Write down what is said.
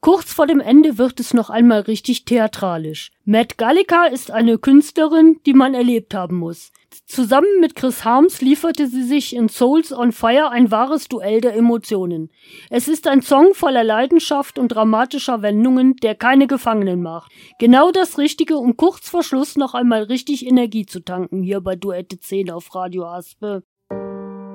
Kurz vor dem Ende wird es noch einmal richtig theatralisch. Matt Gallica ist eine Künstlerin, die man erlebt haben muss. Zusammen mit Chris Harms lieferte sie sich in Souls on Fire ein wahres Duell der Emotionen. Es ist ein Song voller Leidenschaft und dramatischer Wendungen, der keine Gefangenen macht. Genau das Richtige, um kurz vor Schluss noch einmal richtig Energie zu tanken, hier bei Duette 10 auf Radio Aspe.